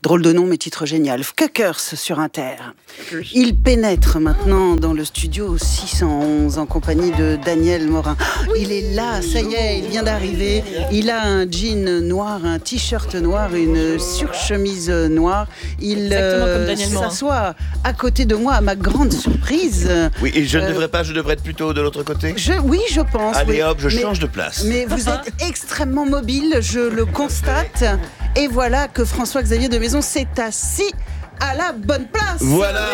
Drôle de nom, mais titre génial. Fkuckers sur Inter. Il pénètre maintenant dans le studio 611 en compagnie de Daniel Morin. Il est là, ça y est, il vient d'arriver. Il a un jean noir, un t-shirt noir, une surchemise noire. Il s'assoit à côté de moi à ma grande surprise. Oui, et je ne devrais pas, je devrais être plutôt de l'autre côté. Oui, je pense. Allez hop, je change de place. Mais vous êtes extrêmement mobile, je le constate. Et voilà que François-Xavier de Maison s'est assis à la bonne place. Voilà.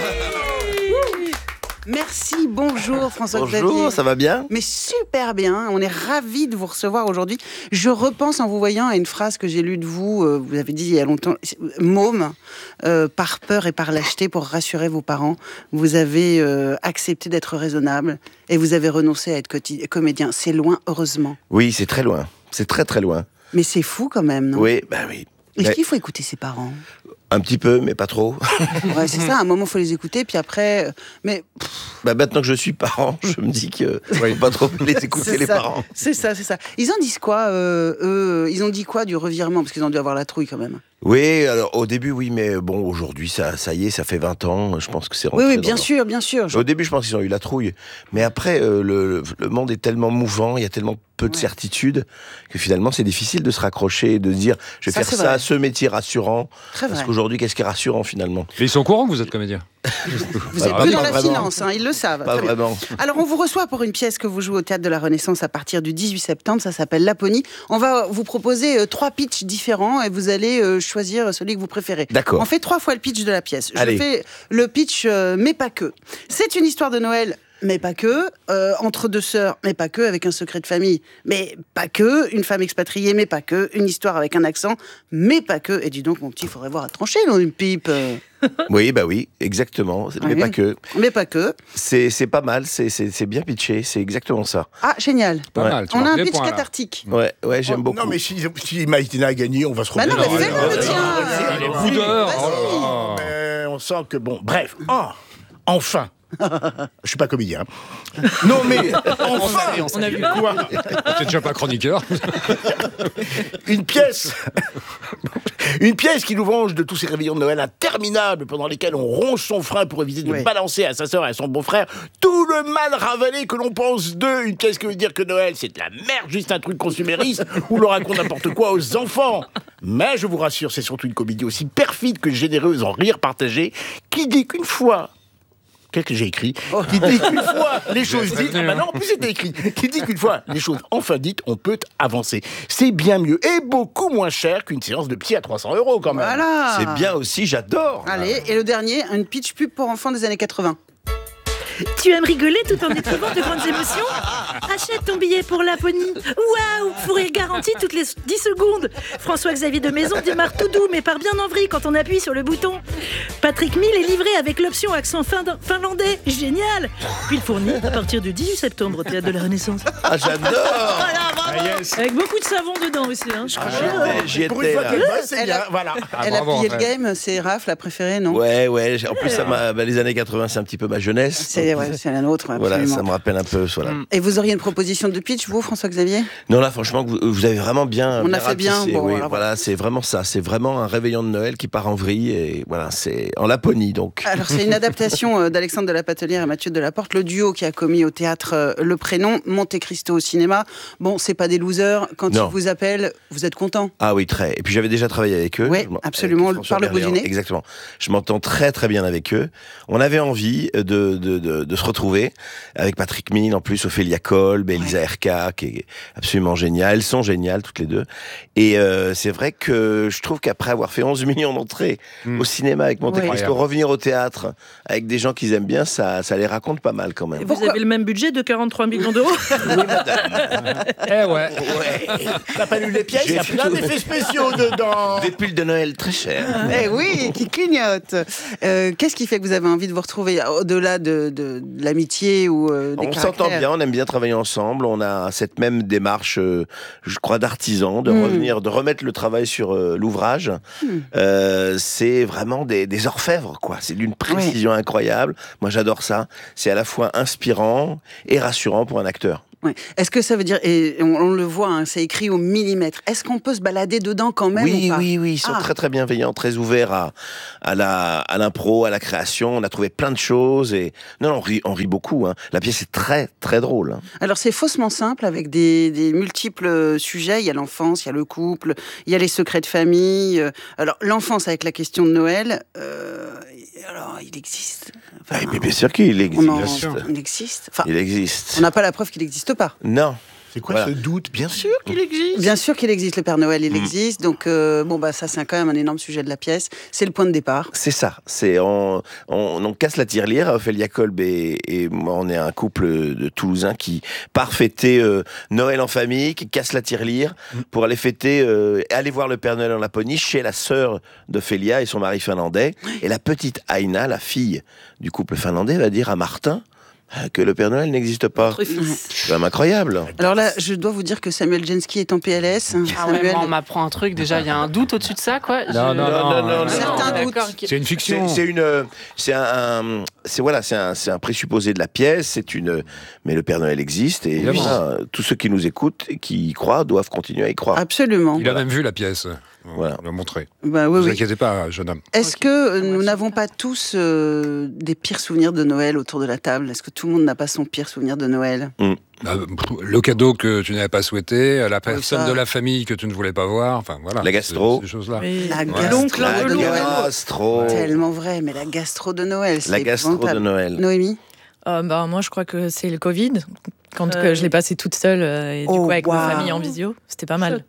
Merci, bonjour François-Xavier. Bonjour, ça va bien ? Mais super bien, on est ravis de vous recevoir aujourd'hui. Je repense en vous voyant à une phrase que j'ai lue de vous, vous avez dit il y a longtemps, môme, par peur et par lâcheté pour rassurer vos parents, vous avez accepté d'être raisonnable et vous avez renoncé à être comédien. C'est loin, heureusement. Oui, c'est très loin, c'est très très loin. Mais c'est fou quand même, non ? Oui, bah oui. Est-ce qu'il faut écouter ses parents ? Un petit peu, mais pas trop. Ouais, c'est ça, à un moment, il faut les écouter, puis après... Mais... Bah, maintenant que je suis parent, je me dis que faut pas trop les écouter, les parents. C'est ça. Ils en disent quoi, eux ? Ils ont dit quoi du revirement ? Parce qu'ils ont dû avoir la trouille, quand même. Oui, alors au début, oui, mais bon, aujourd'hui, ça y est, ça fait 20 ans, je pense que c'est rentré. Oui, bien sûr. Au début, je pense qu'ils ont eu la trouille. Mais après, le monde est tellement mouvant, il y a tellement peu de certitude, que finalement, c'est difficile de se raccrocher et de se dire, je vais faire ça, ce métier rassurant. Parce qu'aujourd'hui, qu'est-ce qui est rassurant, finalement ? Mais ils sont au courant que vous êtes comédien. Vous êtes plus dans la finance, ils le savent. Pas vraiment. Alors, on vous reçoit pour une pièce que vous jouez au Théâtre de la Renaissance à partir du 18 septembre, ça s'appelle Laponie. On va vous proposer 3 pitchs différents et vous allez choisir celui que vous préférez. D'accord. On fait 3 fois le pitch de la pièce. Je fais le pitch, mais pas que. C'est une histoire de Noël, mais pas que, entre 2 sœurs, mais pas que, avec un secret de famille, mais pas que, une femme expatriée, mais pas que, une histoire avec un accent, mais pas que. Et dis donc, mon petit, il faudrait voir à trancher dans une pipe. Oui, bah oui, exactement, mais pas que. Mais pas que. C'est pas mal, c'est bien pitché, c'est exactement ça. Ah, génial. Pas mal. On a un pitch cathartique. Ouais, j'aime beaucoup. Non, mais si Maïtina a gagné, on va se reprendre. Bah non, mais fais-le, le tien. Il est boudeur. Mais on sent que, bon, bref. Enfin. Je suis pas comédien. Non, mais enfin. On a vu quoi ? C'est déjà pas chroniqueur. Une pièce qui nous venge de tous ces réveillons de Noël interminables pendant lesquels on ronge son frein pour éviter de balancer à sa sœur et à son beau-frère tout le mal ravalé que l'on pense d'eux. Une pièce qui veut dire que Noël, c'est de la merde, juste un truc consumériste où l'on raconte n'importe quoi aux enfants. Mais je vous rassure, c'est surtout une comédie aussi perfide que généreuse en rire partagé qui dit qu'une fois... Qu'est-ce que j'ai écrit ? Qui dit qu'une fois les choses dites... Ah bah non, en plus c'était écrit. Qui dit qu'une fois les choses enfin dites, on peut avancer. C'est bien mieux et beaucoup moins cher qu'une séance de psy à 300 € quand même. Voilà. C'est bien aussi, j'adore. Allez, et le dernier, une pitch pub pour enfants des années 80. Tu aimes rigoler tout en éprouvant de grandes émotions ? Achète ton billet pour Laponie. Waouh, pour rire garanti toutes les 10 secondes. François-Xavier de Maison démarre tout doux, mais part bien en vrille quand on appuie sur le bouton. Patrick Mille est livré avec l'option accent finlandais. Génial. Puis le fournit à partir du 18 septembre au Théâtre de la Renaissance. Ah, j'adore. Voilà, bravo. Avec beaucoup de savon dedans aussi. J'y Pour une étais fois là. qu'elle bosse, c'est bien. Voilà. Elle a plié le game, c'est Raph, la préférée, non ? Ouais. En plus, les années 80, c'est un petit peu ma jeunesse. C'est la nôtre, absolument. Voilà, ça me rappelle un peu. Voilà. Et vous auriez une proposition de pitch, vous, François-Xavier ? Non, là, franchement, vous avez vraiment bien. On a fait bien. ratissé. Bon, oui, alors voilà, c'est vraiment ça. C'est vraiment un réveillon de Noël qui part en vrille et voilà, c'est en Laponie donc. Alors, c'est une adaptation d'Alexandre de la Patelière et Mathieu Delaporte, le duo qui a commis au théâtre Le Prénom, Monte Cristo au cinéma. Bon, c'est pas des losers. Quand ils vous appellent, vous êtes content ? Ah oui, très. Et puis j'avais déjà travaillé avec eux. Oui, absolument, par le bout du nez. Exactement. Je m'entends très très bien avec eux. On avait envie de se retrouver avec Patrick Mine, en plus Ophélia Kolb, Elisa Erka, qui est absolument géniale. Elles sont géniales toutes les deux. Et c'est vrai que je trouve qu'après avoir fait 11 millions d'entrées au cinéma avec Monte Cristo, revenir au théâtre avec des gens qu'ils aiment bien, ça les raconte pas mal quand même. Vous avez le même budget de 43 millions d'euros ? Oui, madame. Ouais. T'as pas lu les pièces ? Il y a plein d'effets spéciaux dedans. Des pulls de Noël très chers. Eh oui, qui clignotent. Qu'est-ce qui fait que vous avez envie de vous retrouver au-delà de l'amitié ou des On caractères ? s'entend bien, on aime bien travailler ensemble. On a cette même démarche, je crois, d'artisan, de remettre le travail sur l'ouvrage. C'est vraiment des orfèvres, quoi. C'est d'une précision incroyable. Moi, j'adore ça. C'est à la fois inspirant et rassurant pour un acteur. Ouais. Est-ce que ça veut dire, et on le voit, hein, c'est écrit au millimètre, est-ce qu'on peut se balader dedans quand même ou pas? Oui, ils sont très très bienveillants, très ouverts à l'impro, à la création. On a trouvé plein de choses et non, on rit beaucoup. Hein. La pièce est très très drôle. Hein. Alors c'est faussement simple avec des multiples sujets. Il y a l'enfance, il y a le couple, il y a les secrets de famille. Alors l'enfance avec la question de Noël, alors il existe. Enfin, Mais bien sûr qu'il existe. Il existe. Enfin, Il existe. on n'a pas la preuve qu'il n'existe pas. Non. C'est quoi ce doute? Bien sûr qu'il existe. Bien sûr qu'il existe, le Père Noël, il existe. Donc, ça, c'est quand même un énorme sujet de la pièce. C'est le point de départ. C'est ça. On casse la tirelire. Ophélia Kolb et moi, on est un couple de Toulousains qui part fêter Noël en famille, qui casse la tirelire pour aller fêter, aller voir le Père Noël en Laponie chez la sœur d'Ophélia et son mari finlandais. Et la petite Aina, la fille du couple finlandais, va dire à Martin que le Père Noël n'existe pas. C'est quand même incroyable. Alors là, je dois vous dire que Samuel Genski est en PLS. Ah ouais, moi, on m'apprend un truc, déjà, il y a un doute au-dessus de ça, quoi. Non. Certains doutes. C'est une fiction. C'est un présupposé de la pièce. Mais le Père Noël existe et voilà, tous ceux qui nous écoutent et qui y croient doivent continuer à y croire. Absolument. Il a même vu la pièce. Voilà. On l'a montré. Bah, Ne oui, vous oui. inquiétez pas, jeune homme. Est-ce que nous n'avons pas tous des pires souvenirs de Noël autour de la table? Est-ce que tout le monde n'a pas son pire souvenir de Noël? Le cadeau que tu n'avais pas souhaité, la personne ça. de la famille que tu ne voulais pas voir, enfin voilà. La gastro. Ces choses-là. La L'oncle un peu de lourd. Noël. Gastro. Tellement vrai, mais la gastro de Noël, c'est La gastro de épouvantable. Noël. Noémie? Moi, je crois que c'est le Covid. Quand que je l'ai passé toute seule et du coup avec ma famille en visio, c'était pas mal.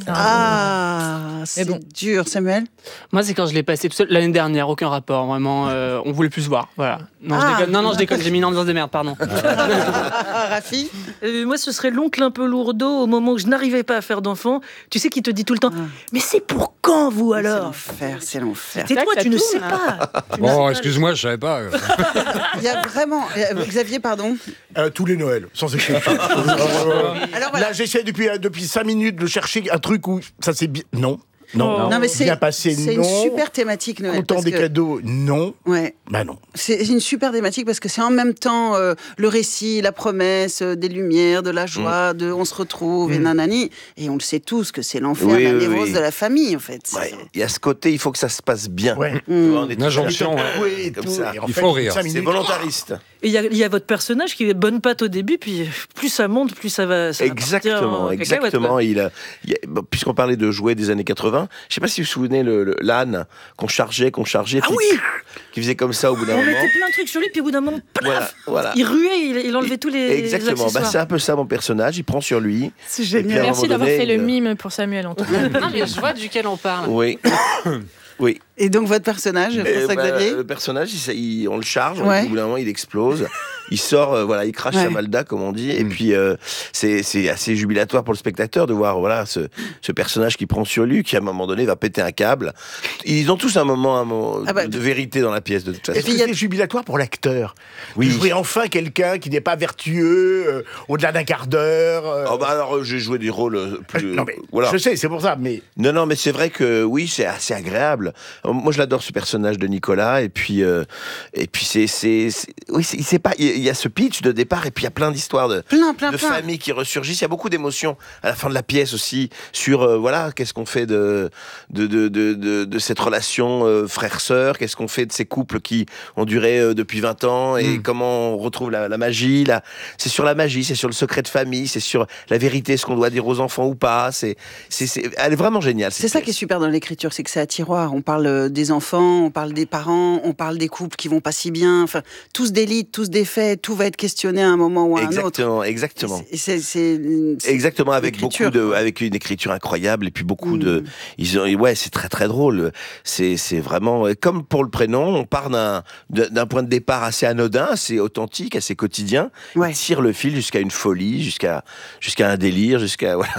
C'est bon. dur, Samuel. Moi, c'est quand je l'ai passé tout seul l'année dernière, aucun rapport, vraiment. On voulait plus se voir, voilà. Non, je déconne. Non, je déconne. J'ai mis une ambiance de merde, pardon. Rafi? Moi, ce serait l'oncle un peu lourdeau au moment où je n'arrivais pas à faire d'enfant. Tu sais, qui te dit tout le temps mais c'est pour quand, vous, C'est alors? l'enfer, c'est l'enfer. Tais-toi, Ça tu ne tourne, sais hein. pas. Bon, excuse-moi, je savais pas. Il y a vraiment... Xavier, pardon. Tous les Noëls, sans exception. Alors voilà. Là, j'essaie depuis 5 minutes de chercher un truc où ça s'est bien. Non. Non, mais c'est bien passé, c'est non. une super thématique, Noël. Content parce des que- cadeaux, non. Ouais. Bah non. C'est une super thématique parce que c'est en même temps le récit, la promesse, des lumières, de la joie, de on se retrouve et nanani. Et on le sait tous que c'est l'enfer, Oui, la oui, névrose oui. de la famille, en fait. Ouais, il y a ce côté, il faut que ça se passe bien. Ouais. Tu vois, on est Une injonction. Oui, comme ça. Et en Il fait, faut rire. 5 C'est minutes, volontariste. Et il y a votre personnage qui est bonne patte au début, puis plus ça monte, plus ça va. Ça va partir en cacahuète, Exactement. quoi. Puisqu'on parlait de jouets des années 80, je sais pas si vous vous souvenez l'âne qu'on chargeait, Ah puis oui. qui faisait comme ça au bout d'un On moment. mettait plein de trucs sur lui, puis au bout d'un moment, plaf, Voilà. il ruait, il enlevait tous les Exactement. accessoires. C'est un peu ça mon personnage. Il prend sur lui. C'est Et puis, à un génial. Merci moment d'avoir donné, fait le il- mime pour Samuel en tout cas. Non, mais je vois duquel on parle. Oui. Oui. Et donc votre personnage, François-Xavier? Le personnage, on le charge, Ouais. au bout d'un moment, il explose. Il sort, il crache Ouais. sa malda, comme on dit. Et puis, c'est assez jubilatoire pour le spectateur de voir ce personnage qui prend sur lui, qui à un moment donné va péter un câble. Ils ont tous un moment de vérité dans la pièce, de toute façon. Est-ce que c'est jubilatoire pour l'acteur? Oui. Vous jouez enfin quelqu'un qui n'est pas vertueux au-delà d'un quart d'heure. Alors, j'ai joué des rôles plus. Non mais voilà. je sais, c'est pour ça. Mais Non, mais c'est vrai que oui, c'est assez agréable. Moi, je l'adore ce personnage de Nicolas. Et puis il y a ce pitch de départ, et puis il y a plein d'histoires de familles qui ressurgissent. Il y a beaucoup d'émotions à la fin de la pièce aussi sur qu'est-ce qu'on fait de cette relation frère-sœur, qu'est-ce qu'on fait de ces couples qui ont duré depuis 20 ans et comment on retrouve la magie. C'est sur la magie, c'est sur le secret de famille, c'est sur la vérité, ce qu'on doit dire aux enfants ou pas. Elle est vraiment géniale. C'est ça qui est super dans l'écriture, c'est que c'est à tiroir. On parle des enfants, on parle des parents, on parle des couples qui vont pas si bien. Enfin, tous des leads, tous des faits, tout va être questionné à un moment ou à un autre. Exactement. C'est Exactement, avec l'écriture, avec une écriture incroyable et puis beaucoup de. C'est très très drôle. C'est vraiment comme pour le prénom, on part d'un point de départ assez anodin, assez authentique, assez quotidien. Ouais. Il tire le fil jusqu'à une folie, jusqu'à un délire, jusqu'à voilà,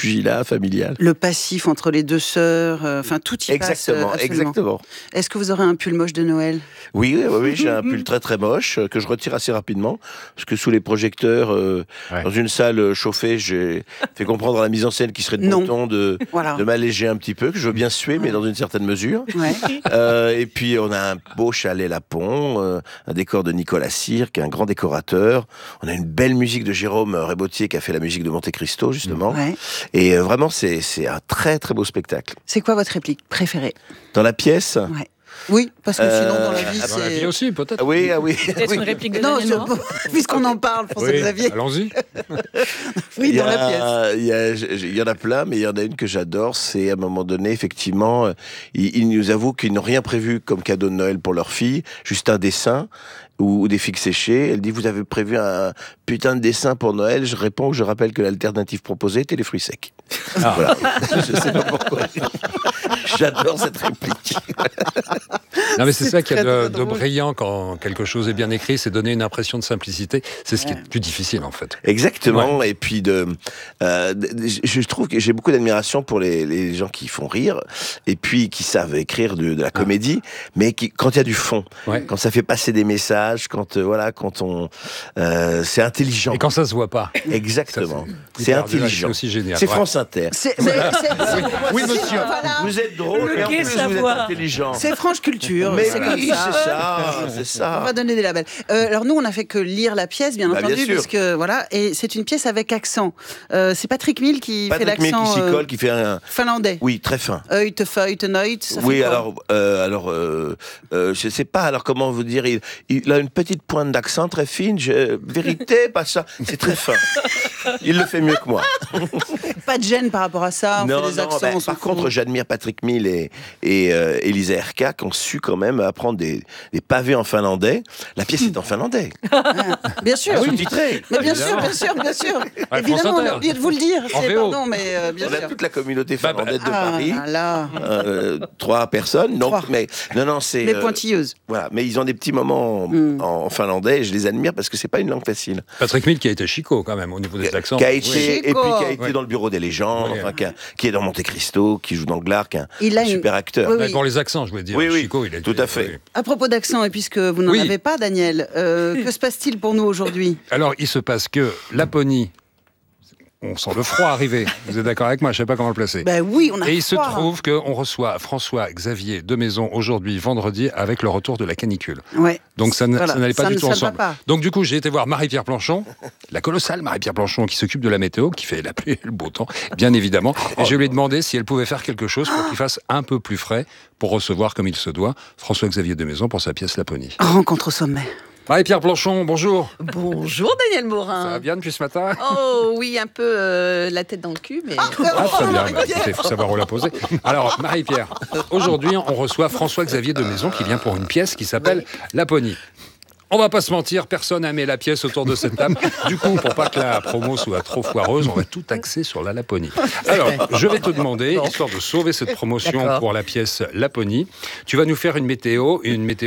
pugilat familial. Le passif entre les deux sœurs, enfin tout y passe. Exactement. Est-ce que vous aurez un pull moche de Noël ? Oui, j'ai un pull très très moche que je retire assez rapidement parce que sous les projecteurs, dans une salle chauffée, j'ai fait comprendre à la mise en scène qu'il serait de bon ton de m'alléger un petit peu, que je veux bien suer, mais dans une certaine mesure. Ouais. Et puis on a un beau chalet Lapon, un décor de Nicolas Cyr, qui est un grand décorateur. On a une belle musique de Jérôme Rébautier qui a fait la musique de Monte Cristo justement. Ouais. Et vraiment c'est un très très beau spectacle. C'est quoi votre réplique préférée dans la pièce? Ouais. Oui, parce que sinon dans la vie, dans la vie aussi, peut-être. Ah oui. Peut-être une réplique de non, puisqu'on en parle, François-Xavier. Allons-y. Oui, dans la pièce. Il y en a plein, mais il y en a une que j'adore. C'est à un moment donné, effectivement, ils nous avouent qu'ils n'ont rien prévu comme cadeau de Noël pour leur fille, juste un dessin ou des figues séchées. Elle dit, vous avez prévu un putain de dessin pour Noël? Je réponds, je rappelle que l'alternative proposée était les fruits secs. Voilà. Je sais pas pourquoi. J'adore cette réplique. Non, mais c'est ça qu'il y a de brillant quand quelque chose est bien écrit, c'est donner une impression de simplicité. C'est ce qui est le plus difficile, en fait. Exactement. Ouais. Et puis, je trouve que j'ai beaucoup d'admiration pour les gens qui font rire et puis qui savent écrire de la comédie, mais quand il y a du fond, quand ça fait passer des messages, quand on, c'est intelligent. Et quand ça se voit pas. Exactement. C'est intelligent. C'est aussi génial. C'est France Inter. Oui, monsieur. Voilà. Vous êtes drôle et en plus vous êtes intelligent. C'est France Culture. Mais c'est oui, comme c'est ça. On va donner des labels. Alors nous, on a fait que lire la pièce, bien entendu, parce que voilà, et c'est une pièce avec accent. C'est Patrick Mill qui fait l'accent. Patrick Mill qui s'y colle, qui fait un finlandais. Oui, très fin. Oui, je sais pas. Alors comment vous dire, il a une petite pointe d'accent très fine. Vérité, pas ça. C'est très fin. Il le fait mieux que moi. Pas de gêne par rapport à ça. On fait des accents. Par contre, j'admire Patrick Mill et Elisa Erka qui ont su quand même apprendre des pavés en finlandais. La pièce est en finlandais. Bien sûr. Sous-titré. Mais bien sûr. Évidemment, on a oublié de vous le dire. Pardon, mais bien sûr. On a toute la communauté finlandaise de Paris. 3 personnes. Donc, mais c'est. Les pointilleuses. Voilà, mais ils ont des petits moments en finlandais et je les admire parce que c'est pas une langue facile. Patrick Mill qui a été Chico quand même au niveau des accents. Qui a été dans le bureau des légendes, qui est dans Monte Cristo, qui joue dans Glark, un super acteur. Oui. Pour les accents, je voulais dire. Chico, il a tout à fait. Oui. À propos d'accent, et puisque vous n'en avez pas, Daniel, que se passe-t-il pour nous aujourd'hui ? Alors, il se passe que Laponie, on sent le froid arriver. Vous êtes d'accord avec moi? Je ne sais pas comment le placer. Ben oui, on a Et il se trouve qu'on reçoit François-Xavier de Maison aujourd'hui, vendredi, avec le retour de la canicule. Ouais. Donc ça n'allait pas du tout ensemble. Pas. Donc du coup, j'ai été voir Marie-Pierre Planchon, la colossale Marie-Pierre Planchon, qui s'occupe de la météo, qui fait la pluie et le beau temps, bien évidemment. Et je lui ai demandé si elle pouvait faire quelque chose pour qu'il fasse un peu plus frais, pour recevoir comme il se doit François-Xavier de Maison pour sa pièce Laponie. Rencontre au sommet. Marie-Pierre Planchon, bonjour. Bonjour Daniel Morin. Ça va bien depuis ce matin? Oh oui, un peu la tête dans le cul, mais... Très bien, il faut savoir où la poser. Alors, Marie-Pierre, aujourd'hui, on reçoit François-Xavier de Maison qui vient pour une pièce qui s'appelle Laponie. On va pas se mentir, personne n'a aimé la pièce autour de cette table. Du coup, pour pas que la promo soit trop foireuse, on va tout axer sur la Laponie. Alors, je vais te demander, histoire de sauver cette promotion pour la pièce Laponie, tu vas nous faire une météo,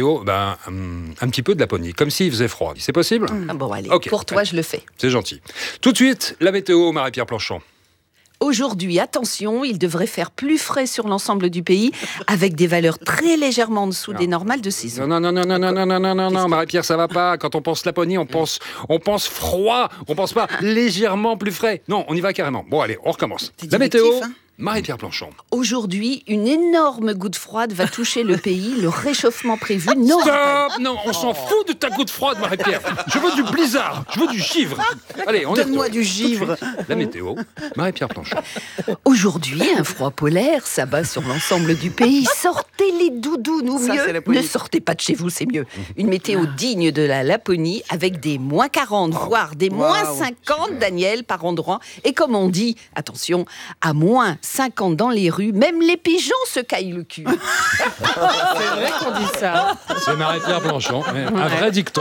un petit peu de Laponie, comme s'il faisait froid. C'est possible? Bon, allez, okay. Pour toi, je le fais. C'est gentil. Tout de suite, la météo, Marie-Pierre Planchon. Aujourd'hui, attention, il devrait faire plus frais sur l'ensemble du pays, avec des valeurs très légèrement en dessous des normales de saison. Non, Marie-Pierre, ça va pas. Quand on pense Laponie, on pense froid. On pense pas légèrement plus frais. Non, on y va carrément. Bon, allez, on recommence. La météo. Marie-Pierre Planchon. Aujourd'hui, une énorme goutte froide va toucher le pays. Le réchauffement prévu n'aura pas... Stop! Non, on s'en fout de ta goutte froide, Marie-Pierre. Je veux du blizzard. Je veux du givre. Allez, on donne-moi du givre. La météo. Marie-Pierre Planchon. Aujourd'hui, un froid polaire s'abat sur l'ensemble du pays. Sortez les doudounes ou mieux, ne sortez pas de chez vous, c'est mieux. Une météo digne de la Laponie avec des moins 40, voire des moins 50, Daniel, par endroit. Et comme on dit, attention, à moins 5 ans dans les rues, même les pigeons se caillent le cul. C'est vrai qu'on dit ça. C'est Marie-Pierre Blanchon. Mais un vrai dicton.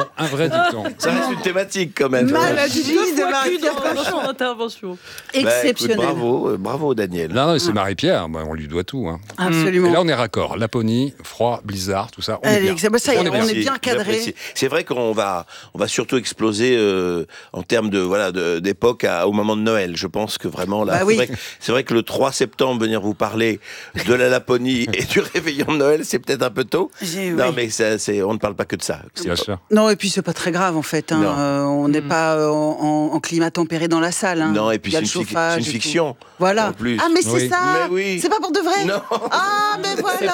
Ça reste une thématique quand même. Magie de Marie-Pierre Blanchon. Intervention. Exceptionnel. Bravo Daniel. Non, c'est Marie-Pierre. On lui doit tout. Hein. Absolument. Et là, on est raccord. Laponie, froid, blizzard, tout ça. On est bien. Ça y est, on est bien cadré. J'apprécie. C'est vrai qu'on va surtout exploser en termes d'époque au moment de Noël. Je pense que vraiment là, c'est vrai que le 3 septembre venir vous parler de la Laponie et du réveillon de Noël, c'est peut-être un peu tôt. Non, mais on ne parle pas que de ça. Bien sûr. Non, et puis c'est pas très grave en fait. On n'est pas en climat tempéré dans la salle. Non, et puis c'est une fiction. Voilà. En plus. Ah, mais c'est ça. Mais oui. C'est pas pour de vrai. Non. Ah, mais voilà.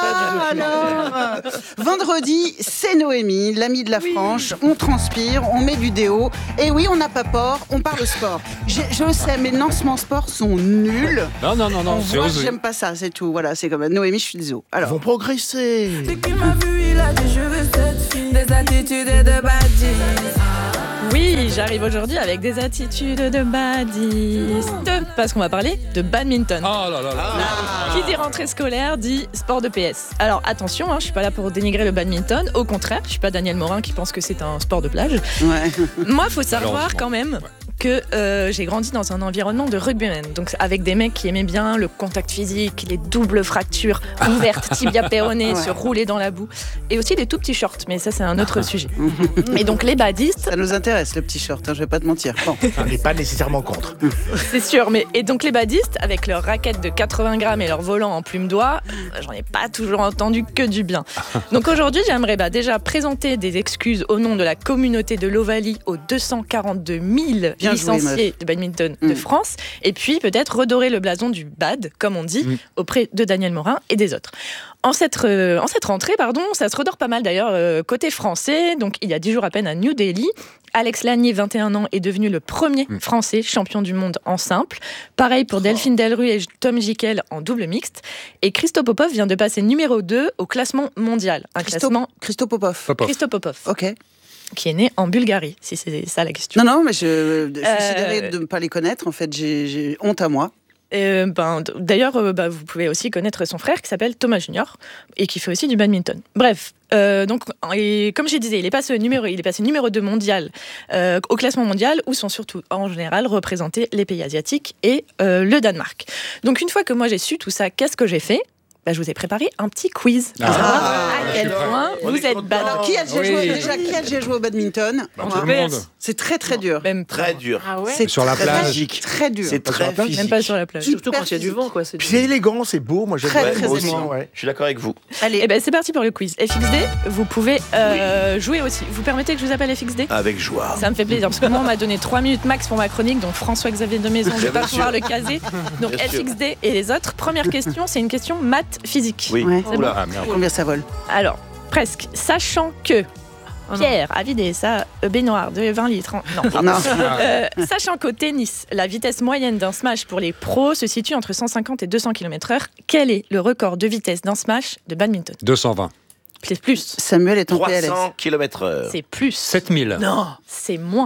Alors, vendredi, c'est Noémie, l'amie de la Franche. On transpire, on met du déo. Et oui, on n'a pas peur, on parle sport. Je sais, mes lancements sport sont nuls. Non. C'est osé. J'aime pas ça, c'est tout. Voilà, c'est comme Noémie, je suis désolée. Alors, Ils vont progresser. Dès qu'il m'a vu, il a dit je veux cette fille, des attitudes et de badis. Oui, j'arrive aujourd'hui avec des attitudes de badiste. Parce qu'on va parler de badminton. Oh là là. Qui dit rentrée scolaire dit sport de PS. Alors attention, je suis pas là pour dénigrer le badminton. Au contraire, je suis pas Daniel Morin qui pense que c'est un sport de plage. ouais. Moi, faut savoir quand même que j'ai grandi dans un environnement de rugbymen, donc avec des mecs qui aimaient bien le contact physique, les doubles fractures ouvertes, tibia péroné, se rouler dans la boue, et aussi les tout petits shorts, mais ça c'est un autre sujet. Et donc les badistes... Ça nous intéresse le petit short, je vais pas te mentir. Bon. On n'est pas nécessairement contre. C'est sûr, et donc les badistes, avec leurs raquettes de 80 grammes et leur volant en plume d'oie, j'en ai pas toujours entendu que du bien. Donc aujourd'hui, j'aimerais déjà présenter des excuses au nom de la communauté de l'Ovalie aux 242 000 licenciés de badminton de France, et puis peut-être redorer le blason du bad, comme on dit, auprès de Daniel Morin et des autres. En cette rentrée, ça se redore pas mal d'ailleurs côté français. Donc il y a 10 jours à peine à New Delhi, Alex Lanier, 21 ans, est devenu le premier Français champion du monde en simple. Pareil pour Delphine Delru et Tom Jikel en double mixte. Et Christo Popov vient de passer numéro 2 au classement mondial. Christo Popov. Christo Popov. Ok. Qui est né en Bulgarie, si c'est ça la question. Non, mais je suis sidérée de ne pas les connaître. En fait, j'ai honte à moi. D'ailleurs, vous pouvez aussi connaître son frère qui s'appelle Thomas Junior et qui fait aussi du badminton. Bref, donc, et comme je disais, il est passé numéro 2 mondial au classement mondial, où sont surtout en général représentés les pays asiatiques et le Danemark. Donc une fois que moi j'ai su tout ça, qu'est-ce que j'ai fait ? Je vous ai préparé un petit quiz pour savoir à quel point vous êtes bad. Alors, qui a déjà joué au badminton? Tout le monde. C'est très très dur. Même très dur. Ah ouais. C'est sur la plage. Physique. Très dur. C'est très physique. Même pas sur la plage. Surtout quand il y a du vent, quoi. Puis c'est élégant, c'est beau. Moi, j'aime Très, bien. très élégant. Ouais. Je suis d'accord avec vous. Allez. C'est parti pour le quiz. FXD, vous pouvez jouer aussi. Vous permettez que je vous appelle FXD? Avec joie. Ça me fait plaisir, parce que moi, on m'a donné 3 minutes max pour ma chronique, donc François-Xavier de Maison, je ne vais pas pouvoir le caser. Donc FXD et les autres. Première question, c'est une question maths physique. Oui. Ouais. C'est bon. Combien ça vole? Alors, presque. Sachant que Pierre a vidé sa baignoire de 20 litres. Non. Sachant qu'au tennis, la vitesse moyenne d'un smash pour les pros se situe entre 150 et 200 km/h, quel est le record de vitesse d'un smash de badminton? 220. C'est plus. Samuel est en PLS. 300 km/h. C'est plus. 7000. Non, c'est moins.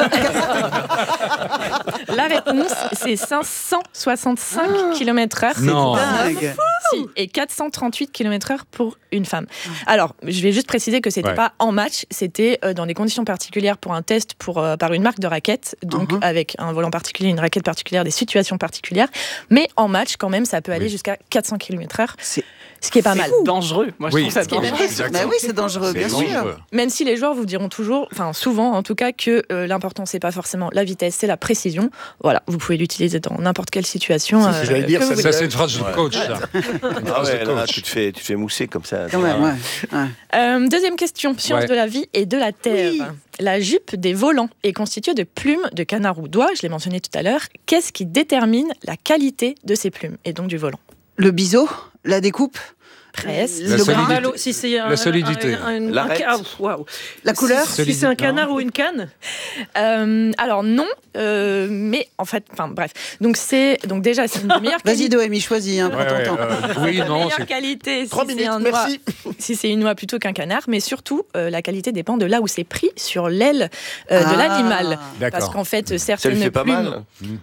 La réponse, c'est 565 km/h. Non. Dingue. Si, et 438 km/h pour une femme. Alors, je vais juste préciser que c'était pas en match, c'était dans des conditions particulières pour un test par une marque de raquettes, donc avec un volant particulier, une raquette particulière, des situations particulières. Mais en match, quand même, ça peut aller jusqu'à 400 km/h. Ce qui est pas mal. Dangereux. Moi, je trouve ça dangereux. Bah oui, c'est dangereux, bien sûr. Même si les joueurs vous diront toujours, enfin souvent en tout cas, que l'important c'est pas forcément la vitesse, c'est la précision. Voilà, vous pouvez l'utiliser dans n'importe quelle situation. J'allais dire, Ça, c'est une phrase de coach, ça. Ah ouais, là, tu te fais mousser comme ça. Quand même, ouais. Deuxième question, science de la vie et de la terre. Oui. La jupe des volants est constituée de plumes de canard ou d'oie, je l'ai mentionné tout à l'heure. Qu'est-ce qui détermine la qualité de ces plumes et donc du volant? Le biseau, la découpe, presque. Si c'est la solidité. la couleur, si c'est un canard ou une canne. Alors non, mais en fait, bref. Donc déjà c'est une des meilleures qualités. Vas-y Noémie, choisis pour ton temps. Oui, non, meilleure qualité. 3 minutes, merci. Si c'est une oie plutôt qu'un canard, mais surtout la qualité dépend de là où c'est pris sur l'aile de l'animal. D'accord. Parce qu'en fait Ça certaines lui fait pas plumes. mal.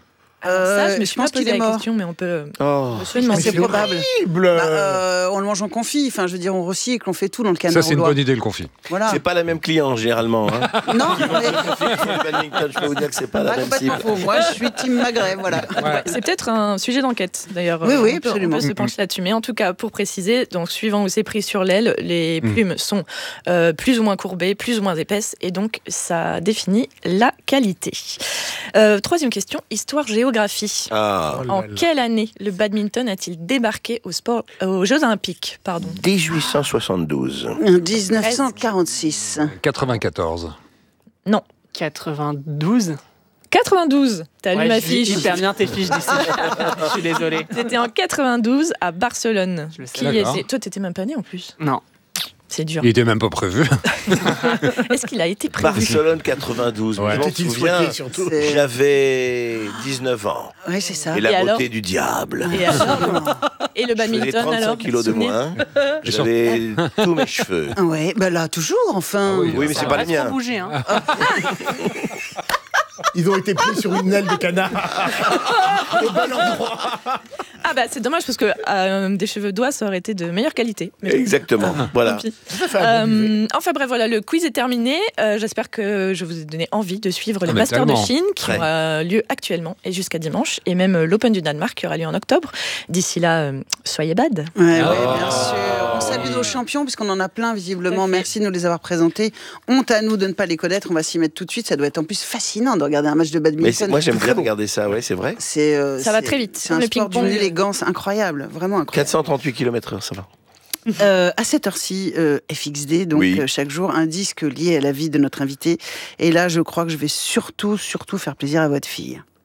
Ça, je me suis pas pense qu'il posé est la mort. question, mais on peut. Mais c'est probable. Horrible. On le mange en confit. Enfin, je veux dire, on recycle, on fait tout dans le canard. Ça, c'est une bonne idée, le confit. Voilà. C'est pas la même client, généralement. Hein. Non, mais Le badminton, je peux vous dire que c'est pas la pas même cible. complètement faux. Moi, je suis team Maghreb, voilà. Ouais, c'est peut-être un sujet d'enquête, d'ailleurs. Oui, oui, On peut absolument. se pencher là-dessus. Mais en tout cas, pour préciser, donc suivant où c'est pris sur l'aile, les plumes sont plus ou moins courbées, plus ou moins épaisses, et donc ça définit la qualité. Troisième question, histoire-géographie. Ah, En quelle année le badminton a-t-il débarqué aux Jeux Olympiques, pardon? 1872. 1946. 94. Non. 92. 92. T'as lu Ouais, ma je lis fiche. hyper bien tes fiches d'ici. Je suis désolé. C'était en 92 à Barcelone. Je le sais. Qui D'accord. était... Toi, t'étais même pas né en plus. Non. C'est dur. Il était même pas prévu. Est-ce qu'il a été prévu? Barcelone 92. Ouais. Je m'en Était-il souviens, souhaité, surtout. C'est- j'avais 19 ans. Oui, c'est ça. Et la Et beauté alors du diable. Et, alors Et le Je faisais badminton 35 alors kilos de vous vous souvenez moins. J'avais tous mes cheveux. Ouais, ben là, toujours, enfin. oui. Oui, mais c'est pas les Pas trop miens. bougé, hein. Ils ont été pris sur une aile de canard. Au bon endroit. Ah bah c'est dommage parce que des cheveux d'oie ça aurait été de meilleure qualité. Mais Exactement. Voilà. tant pis. Ça fait un bon duvet. Enfin bref voilà, le quiz est terminé. J'espère que je vous ai donné envie de suivre les mais Masters tellement. de Chine qui Très. aura lieu actuellement et jusqu'à dimanche, et même l'Open du Danemark qui aura lieu en octobre. D'ici là, soyez bad. Ouais, Ah. ouais, bien sûr. On salue nos champions, puisqu'on en a plein, visiblement. Tout à fait. Merci de nous les avoir présentés. Honte à nous de ne pas les connaître. On va s'y mettre tout de suite. Ça doit être en plus fascinant de regarder un match de Mais badminton. moi, j'aime Très bien beau. regarder ça, ouais, c'est vrai. Ça va très vite, C'est comme un le sport d'une ping-pong. élégance incroyable. Vraiment incroyable. 438 km/h, ça va. À cette heure-ci, FXD, donc Oui. chaque jour, un disque lié à la vie de notre invité. Et là, je crois que je vais surtout faire plaisir à votre fille.